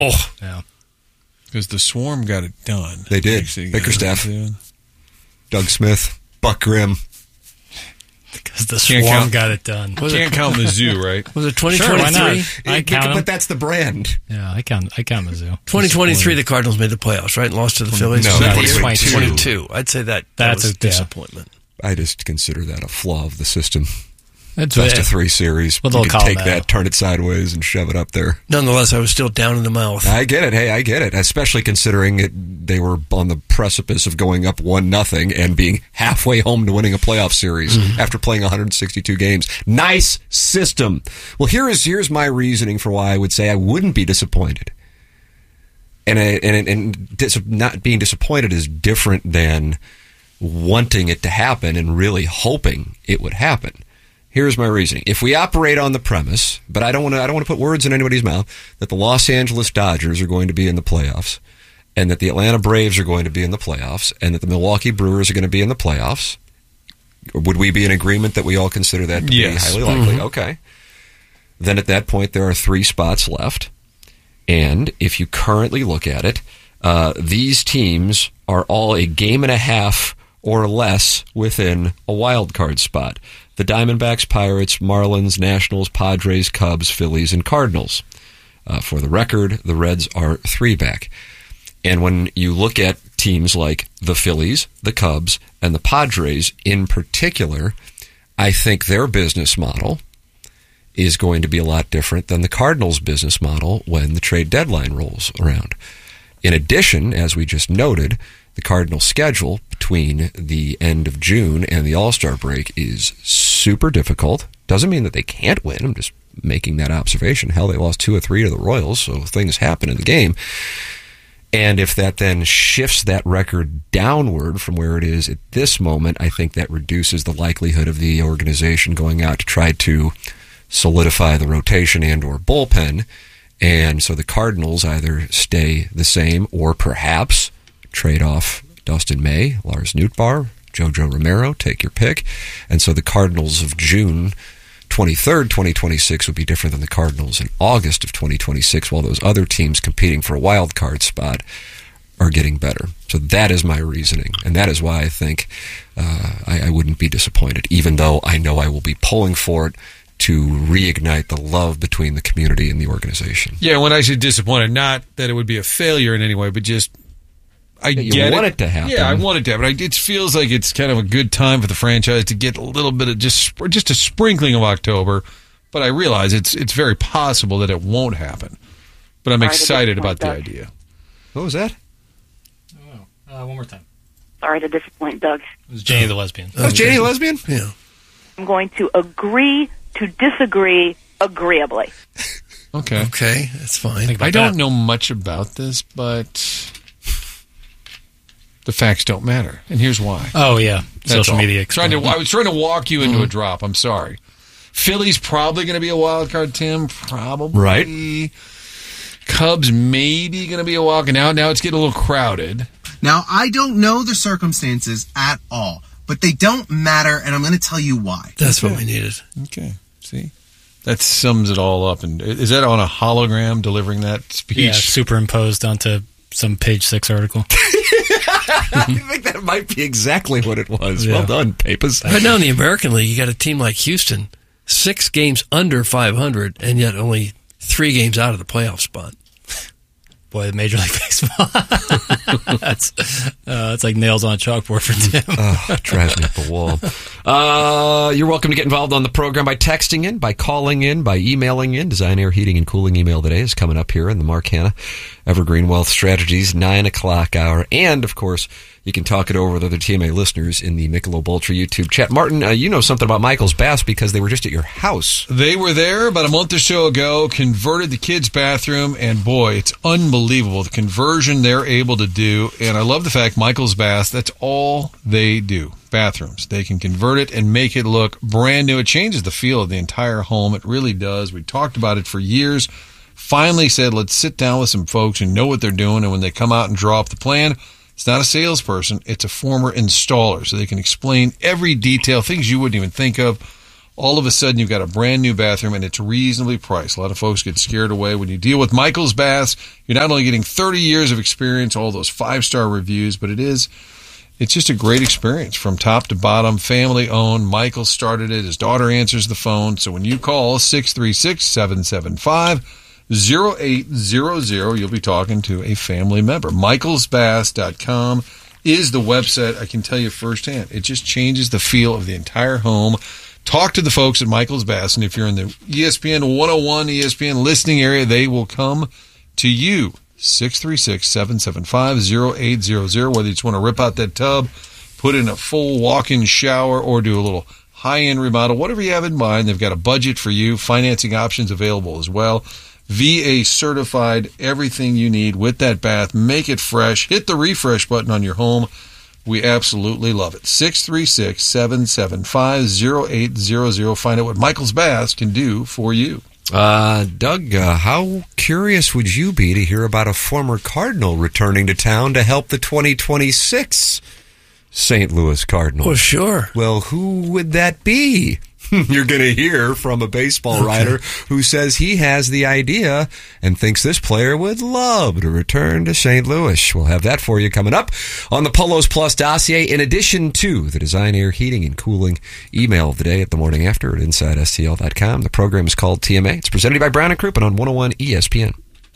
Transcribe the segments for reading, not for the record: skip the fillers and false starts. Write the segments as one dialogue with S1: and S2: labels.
S1: Oh,
S2: Yeah.
S3: Because the Swarm got it done.
S1: They did. Bickerstaff, Doug Smith, Buck Grimm.
S2: Because the Swarm got it done.
S3: Can't count Mizzou, right?
S1: Was it 2023?
S2: Sure, why not? I count them.
S1: But that's the brand.
S2: Yeah, I count Mizzou.
S4: 2023, the Cardinals made the playoffs, right? And lost to the Phillies.
S1: No,
S4: 2022. I'd say that's a disappointment.
S1: I just consider that a flaw of the system.
S2: That's
S1: Best of 3 series.
S2: Well,
S1: you
S2: they'll
S1: can
S2: call
S1: take
S2: that.
S1: that, turn it sideways, and shove it up there.
S4: Nonetheless, I was still down in the mouth.
S1: I get it. Hey, I get it. Especially considering they were on the precipice of going up 1-0 and being halfway home to winning a playoff series after playing 162 games. Nice system. Well, here's my reasoning for why I would say I wouldn't be disappointed. Not being disappointed is different than wanting it to happen and really hoping it would happen. Here's my reasoning. If we operate on the premise, but I don't want to put words in anybody's mouth, that the Los Angeles Dodgers are going to be in the playoffs, and that the Atlanta Braves are going to be in the playoffs, and that the Milwaukee Brewers are going to be in the playoffs, would we be in agreement that we all consider that to be highly likely? Okay. Then at that point, there are 3 spots left. And if you currently look at it, these teams are all a game and a half or less within a wild card spot. The Diamondbacks, Pirates, Marlins, Nationals, Padres, Cubs, Phillies, and Cardinals. For the record, the Reds are 3 back. And when you look at teams like the Phillies, the Cubs, and the Padres in particular, I think their business model is going to be a lot different than the Cardinals' business model when the trade deadline rolls around. In addition, as we just noted, the Cardinals' schedule between the end of June and the All-Star break is super difficult. Doesn't mean that they can't win. I'm just making that observation. Hell, they lost 2 or 3 to the Royals, so things happen in the game. And if that then shifts that record downward from where it is at this moment, I think that reduces the likelihood of the organization going out to try to solidify the rotation and or bullpen. And so the Cardinals either stay the same or perhaps trade off Dustin May, Lars Nootbaar, Jojo Romero, take your pick. And so the Cardinals of June 23rd, 2026 would be different than the Cardinals in August of 2026, while those other teams competing for a wild card spot are getting better. So that is my reasoning, and that is why I think I wouldn't be disappointed, even though I know I will be pulling for it to reignite the love between the community and the organization.
S3: Yeah, when I say disappointed, not that it would be a failure in any way, but just I get
S1: want it to happen.
S3: Yeah, I want it to happen. It feels like it's kind of a good time for the franchise to get a little bit of just a sprinkling of October, but I realize it's very possible that it won't happen. But I'm excited about the idea.
S1: What was that?
S2: One more time.
S5: Sorry to disappoint, Doug.
S2: It was Janie the Lesbian.
S1: Oh, Janie the Lesbian?
S4: Yeah.
S5: I'm going to agree to disagree agreeably.
S3: Okay.
S4: Okay, that's fine.
S3: I don't know much about this, but the facts don't matter. And here's why.
S2: Oh, yeah. Social media.
S3: I was trying to walk you into a drop. I'm sorry. Philly's probably going to be a wild card, Tim. Probably.
S1: Right.
S3: Cubs maybe going to be a wild card. Now it's getting a little crowded.
S6: Now, I don't know the circumstances at all, but they don't matter, and I'm going to tell you why.
S4: That's what we needed.
S3: Okay. See? That sums it all up. And is that on a hologram delivering that speech?
S2: Yeah, superimposed onto some Page 6 article.
S1: I think that might be exactly what it was. Yeah. Well done, Papers.
S4: Right now in the American League, you got a team like Houston, 6 games under 500, and yet only 3 games out of the playoff spot.
S2: Boy, the Major League Baseball. That's like nails on a chalkboard for Tim.
S1: Drives me up the wall. You're welcome to get involved on the program by texting in, by calling in, by emailing in. Design Air Heating and Cooling email today is coming up here in the Mark Hanna Evergreen Wealth Strategies 9 o'clock hour. And, of course, you can talk it over with other TMA listeners in the Michelob Ultra YouTube chat. Martin, you know something about Michael's Bass because they were just at your house.
S3: They were there about a month or so ago, converted the kids' bathroom, and boy, it's unbelievable the conversion they're able to do. And I love the fact Michael's Bass, that's all they do. Bathrooms. They can convert it and make it look brand new. It changes the feel of the entire home. It really does. We talked about it for years. Finally said, let's sit down with some folks who know what they're doing, and when they come out and draw up the plan, it's not a salesperson, it's a former installer, so they can explain every detail, things you wouldn't even think of, all of a sudden you've got a brand new bathroom and it's reasonably priced. A lot of folks get scared away when you deal with Michael's Baths. You're not only getting 30 years of experience, all those 5-star reviews, but it's just a great experience from top to bottom, family owned. Michael started it. His daughter answers the phone. So when you call 636-775-0800, you'll be talking to a family member. michaelsbaths.com is the website. I can tell you firsthand, it just changes the feel of the entire home. Talk to the folks at Michael's Baths, and if you're in the ESPN 101 ESPN listening area, they will come to you. 636-775-0800, whether you just want to rip out that tub, put in a full walk-in shower, or do a little high-end remodel, whatever you have in mind, they've got a budget for you, financing options available as well. VA certified, everything you need with that bath. Make it fresh. Hit the refresh button on your home. We absolutely love it. 636-775-0800. Find out what Michael's Baths can do for you.
S1: Doug, how curious would you be to hear about a former Cardinal returning to town to help the 2026 St. Louis Cardinals?
S4: Well, sure.
S1: Well, who would that be? You're going to hear from a baseball writer who says he has the idea and thinks this player would love to return to St. Louis. We'll have that for you coming up on the Polos Plus dossier, in addition to the Design Air Heating and Cooling email of the day at the morning after at InsideSTL.com. The program is called TMA. It's presented by Brown & Crouppen on 101 ESPN.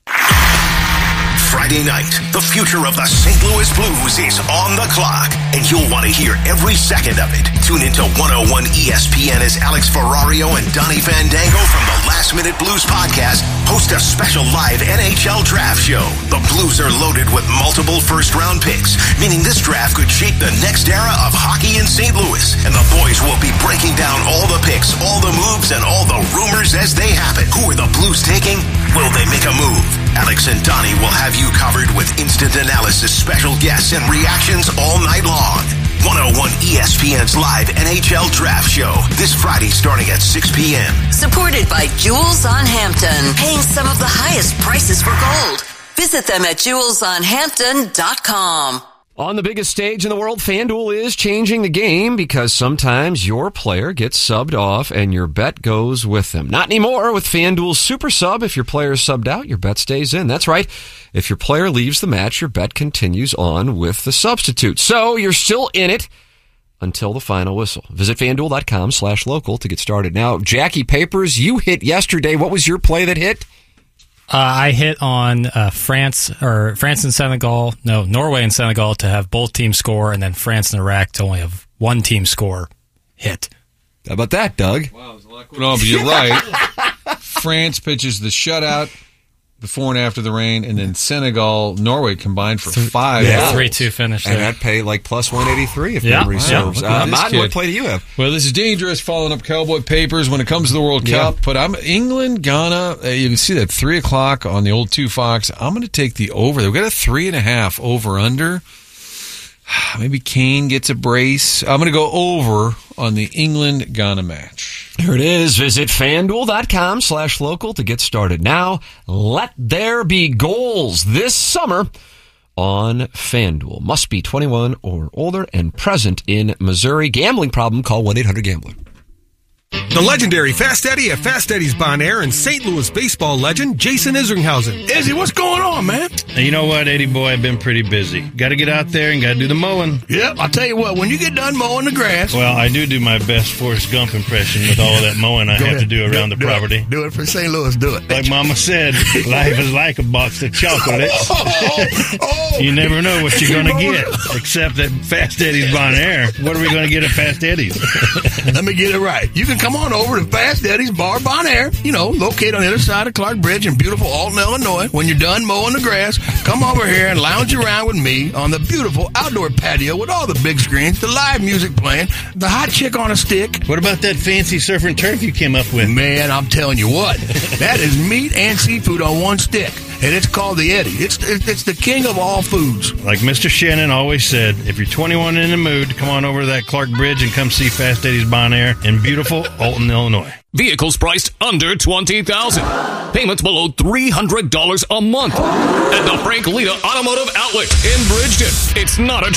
S7: Friday night, the future of the St. Louis Blues is on the clock, and you'll want to hear every second of it. Tune into 101 ESPN as Alex Ferrario and Donnie Fandango from the Last Minute Blues podcast host a special live NHL draft show. The Blues are loaded with multiple first-round picks, meaning this draft could shape the next era of hockey in St. Louis, and the boys will be breaking down all the picks, all the moves, and all the rumors as they happen. Who are the Blues taking? Will they make a move? Alex and Donnie will have you covered with instant analysis, special guests, and reactions all night long. 101 ESPN's live NHL draft show this Friday starting at 6 p.m.
S8: Supported by Jewels on Hampton, paying some of the highest prices for gold. Visit them at jewelsonhampton.com.
S1: On the biggest stage in the world, FanDuel is changing the game because sometimes your player gets subbed off and your bet goes with them. Not anymore with FanDuel's Super Sub. If your player is subbed out, your bet stays in. That's right. If your player leaves the match, your bet continues on with the substitute. So you're still in it until the final whistle. Visit FanDuel.com/local to get started. Now, Jackie Papers, you hit yesterday. What was your play that hit?
S2: I hit on France and Senegal. No, Norway and Senegal to have both teams score, and then France and Iraq to only have one team score. Hit.
S1: How about that, Doug?
S3: Wow, there's a lot going on, but you're right. France pitches the shutout before and after the rain, and then Senegal, Norway combined for 5.
S2: Yeah, 3-2 finish there.
S1: And that pay like plus 183 if memory serves. Matt, what play do you have?
S3: Well, this is dangerous following up Cowboy Papers when it comes to the World Cup, but I'm England, Ghana. You can see that 3 o'clock on the old 2 Fox. I'm going to take the over. They've got a 3.5 over-under. Maybe Kane gets a brace. I'm going to go over on the England-Ghana match.
S1: Here it is. Visit FanDuel.com/local to get started. Now, let there be goals this summer on FanDuel. Must be 21 or older and present in Missouri. Gambling problem? Call 1-800-GAMBLER.
S9: The legendary Fast Eddie at Fast Eddie's Bon Air and St. Louis baseball legend Jason Isringhausen.
S10: Izzy, what's going on, man?
S11: You know what, Eddie boy, I've been pretty busy. Got to get out there and got to do the mowing.
S10: Yep, I'll tell you what, when you get done mowing the grass...
S11: Well, I do my best Forrest Gump impression with all of that mowing I have to do around the property.
S10: Do it for St. Louis, do it.
S11: Like Mama said, life is like a box of chocolates. You never know what you're going to get, except at Fast Eddie's Bon Air. What are we going to get at Fast Eddie's?
S10: Let me get it right. You can come on over to Fast Eddie's Bar Bon Air, located on the other side of Clark Bridge in beautiful Alton, Illinois. When you're done mowing the grass, come over here and lounge around with me on the beautiful outdoor patio with all the big screens, the live music playing, the hot chick on a stick.
S11: What about that fancy surf and turf you came up with?
S10: Man, I'm telling you what, that is meat and seafood on one stick. And it's called the Eddie. It's the king of all foods.
S11: Like Mr. Shannon always said, if you're 21 and in the mood, come on over to that Clark Bridge and come see Fast Eddie's Bon Air in beautiful Alton, Illinois.
S12: Vehicles priced under $20,000. Payments below $300 a month. At the Frank Lita Automotive Outlet in Bridgeton. It's not a dream.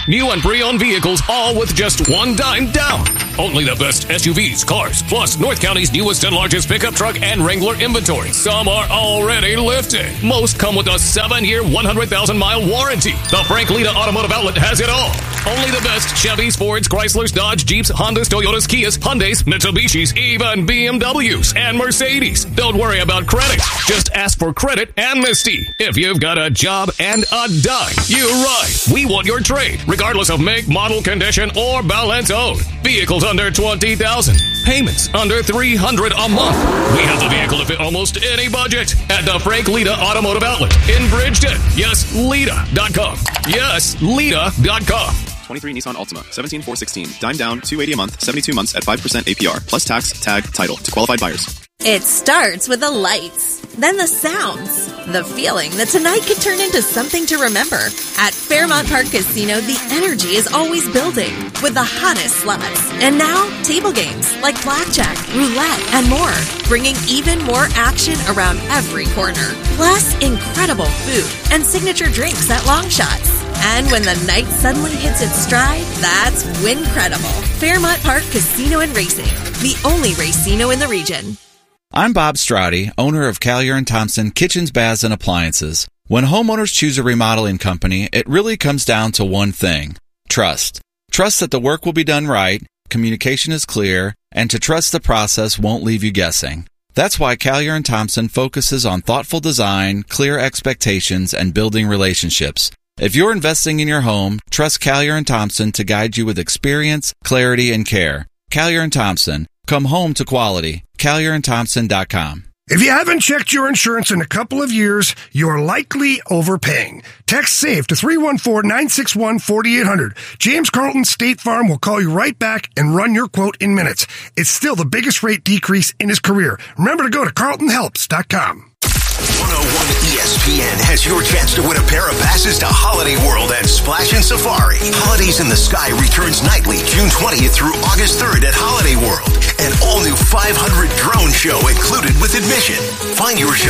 S12: New and pre-owned vehicles, all with just $1 down. Only the best SUVs, cars, plus North County's newest and largest pickup truck and Wrangler inventory. Some are already lifted. Most come with a 7-year, 100,000-mile warranty. The Frank Lita Automotive Outlet has it all. Only the best Chevys, Fords, Chryslers, Dodge, Jeeps, Hondas, Toyotas, Kias, Hyundais, Mitsubishis, even BMWs and Mercedes. Don't worry about credit. Just ask for credit amnesty. If you've got a job and a dime, you're right. We want your trade, regardless of make, model, condition, or balance owed. Vehicles under $20,000. Payments under $300 a month. We have the vehicle to fit almost any budget at the Frank Lita Automotive Outlet in Bridgeton. Yes, Lita.com. Yes, Lita.com.
S13: 23 Nissan Altima, 17,416. Dime down, $280 a month, 72 months at 5% APR, plus tax, tag, title to qualified buyers.
S14: It starts with the lights, then the sounds, the feeling that tonight could turn into something to remember. At Fairmont Park Casino, the energy is always building with the hottest slots. And now, table games like blackjack, roulette, and more, bringing even more action around every corner. Plus, incredible food and signature drinks at Long Shots. And when the night suddenly hits its stride, that's Wincredible. Fairmont Park Casino and Racing, the only racino in the region.
S15: I'm Bob Strati, owner of Callier & Thompson Kitchens, Baths, and Appliances. When homeowners choose a remodeling company, it really comes down to one thing: trust. Trust that the work will be done right, communication is clear, and to trust the process won't leave you guessing. That's why Callier & Thompson focuses on thoughtful design, clear expectations, and building relationships. If you're investing in your home, trust Callier & Thompson to guide you with experience, clarity, and care. Callier & Thompson. Come home to quality. CallierandThompson.com.
S16: If you haven't checked your insurance in a couple of years, you're likely overpaying. Text SAVE to 314-961-4800. James Carlton State Farm will call you right back and run your quote in minutes. It's still the biggest rate decrease in his career. Remember to go to CarltonHelps.com.
S7: 101 ESPN has your chance to win a pair of passes to Holiday World and Splash and Safari. Holidays in the Sky returns nightly June 20th through August 3rd at Holiday World. An all-new 500 drone show included with admission. Find your shot